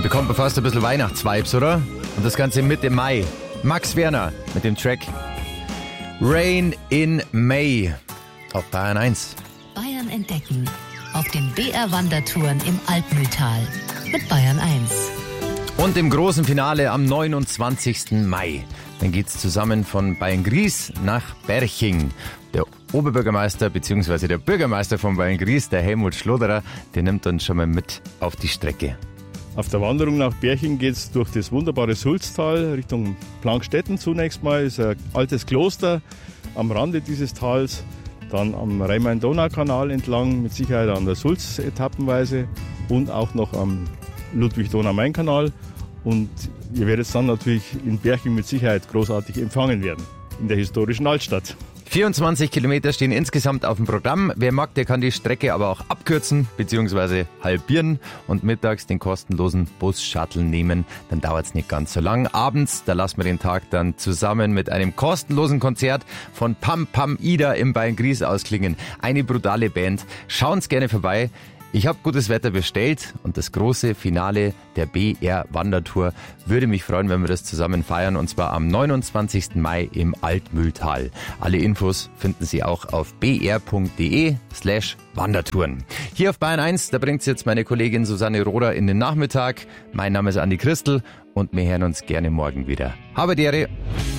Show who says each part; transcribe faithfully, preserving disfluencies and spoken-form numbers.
Speaker 1: bekommt man fast ein bisschen Weihnachtsvibes, oder? Und das Ganze Mitte Mai. Max Werner mit dem Track Rain in May auf Bayern eins.
Speaker 2: Bayern entdecken auf den B R-Wandertouren im Altmühltal mit Bayern eins.
Speaker 1: Und im großen Finale am neunundzwanzigsten Mai. Dann geht's zusammen von Beingries nach Berching. Der Oberbürgermeister bzw. der Bürgermeister von Beingries, der Helmut Schloderer, der nimmt uns schon mal mit auf die Strecke.
Speaker 3: Auf der Wanderung nach Berching geht es durch das wunderbare Sulztal Richtung Plankstetten zunächst mal. Das ist ein altes Kloster am Rande dieses Tals. Dann am Rhein-Main-Donau-Kanal entlang, mit Sicherheit an der Sulz etappenweise und auch noch am Ludwig-Donau-Main-Kanal. Und ihr werdet dann natürlich in Berching mit Sicherheit großartig empfangen werden, in der historischen Altstadt.
Speaker 1: vierundzwanzig Kilometer stehen insgesamt auf dem Programm. Wer mag, der kann die Strecke aber auch abkürzen bzw. halbieren und mittags den kostenlosen Bus-Shuttle nehmen. Dann dauert es nicht ganz so lang. Abends, da lassen wir den Tag dann zusammen mit einem kostenlosen Konzert von Pam Pam Ida im Beingries ausklingen. Eine brutale Band. Schauen's gerne vorbei. Ich habe gutes Wetter bestellt und das große Finale der B R-Wandertour würde mich freuen, wenn wir das zusammen feiern, und zwar am neunundzwanzigsten Mai im Altmühltal. Alle Infos finden Sie auch auf br.de slash Wandertouren. Hier auf Bayern eins, da bringt jetzt meine Kollegin Susanne Rohrer in den Nachmittag. Mein Name ist Andi Christel und wir hören uns gerne morgen wieder. Habe die Ehre.